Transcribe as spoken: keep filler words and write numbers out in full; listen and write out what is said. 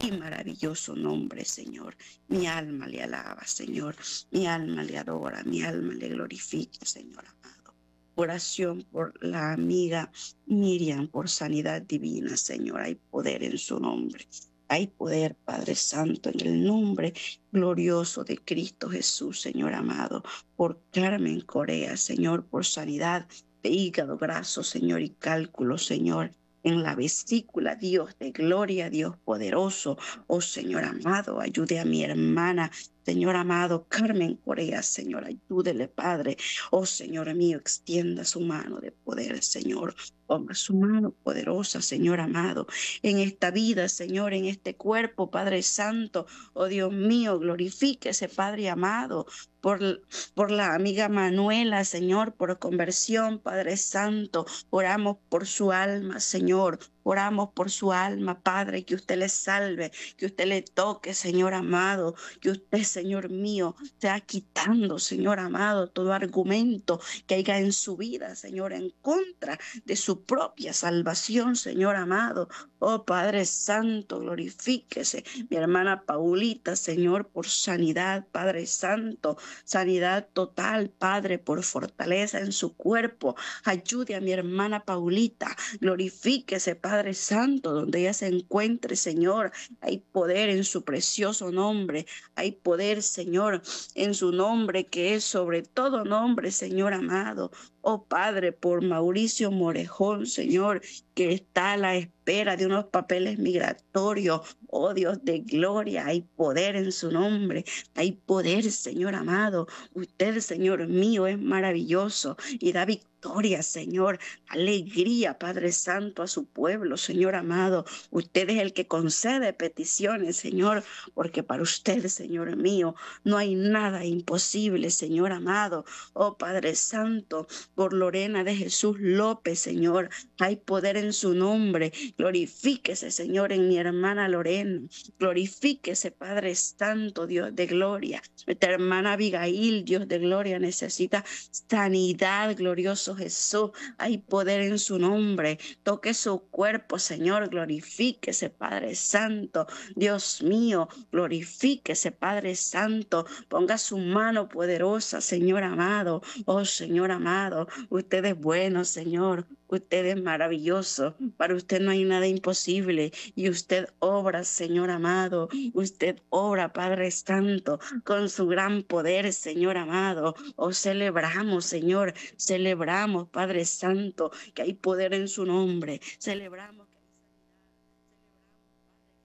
y maravilloso nombre, Señor. Mi alma le alaba, Señor. Mi alma le adora, mi alma le glorifica, Señor amado. Oración por la amiga Miriam, por sanidad divina, Señor. Hay poder en su nombre. Hay poder, Padre Santo, en el nombre glorioso de Cristo Jesús, Señor amado. Por Carmen Corea, Señor, por sanidad de hígado graso, Señor, y cálculo, Señor, en la vesícula, Dios de gloria, Dios poderoso. Oh Señor amado, ayude a mi hermana, Señor amado, Carmen Corea, Señor, ayúdele, Padre. Oh Señor mío, extienda su mano de poder, Señor. Ponga su mano poderosa, Señor amado, en esta vida, Señor, en este cuerpo, Padre Santo. Oh Dios mío, glorifíquese, Padre amado, por, por la amiga Manuela, Señor, por conversión, Padre Santo. Oramos por su alma, Señor. Oramos por su alma, Padre, que usted le salve, que usted le toque, Señor amado, que usted, Señor mío, sea quitando, Señor amado, todo argumento que haya en su vida, Señor, en contra de su propia salvación, Señor amado. Oh Padre Santo, glorifíquese. Mi hermana Paulita, Señor, por sanidad, Padre Santo, sanidad total, Padre, por fortaleza en su cuerpo. Ayude a mi hermana Paulita, glorifíquese, Padre Santo, donde ella se encuentre, Señor. Hay poder en su precioso nombre. Hay poder, Señor, en su nombre, que es sobre todo nombre, Señor amado. Oh Padre, por Mauricio Morejón, Señor, que está a la espera de unos papeles migratorios. Oh Dios de gloria, hay poder en su nombre. Hay poder, Señor amado. Usted, Señor mío, es maravilloso y da victoria, Señor. Alegría, Padre Santo, a su pueblo, Señor amado. Usted es el que concede peticiones, Señor, porque para usted, Señor mío, no hay nada imposible, Señor amado. Oh Padre Santo, por Lorena de Jesús López, Señor, hay poder en su nombre. Glorifíquese, Señor, en mi hermana Lorena. Glorifíquese, Padre Santo, Dios de gloria. Nuestra hermana Abigail, Dios de gloria, necesita sanidad, glorioso Jesús. Hay poder en su nombre. Toque su cuerpo, Señor. Glorifíquese, Padre Santo. Dios mío, glorifíquese, Padre Santo. Ponga su mano poderosa, Señor amado. Oh, Señor amado, usted es bueno, Señor. Usted es maravilloso. Para usted no hay nada imposible. Y usted obra, Señor amado. Usted obra, Padre Santo, con su gran poder, Señor amado. Oh, celebramos, Señor. Celebramos, Padre Santo, que hay poder en su nombre. Celebramos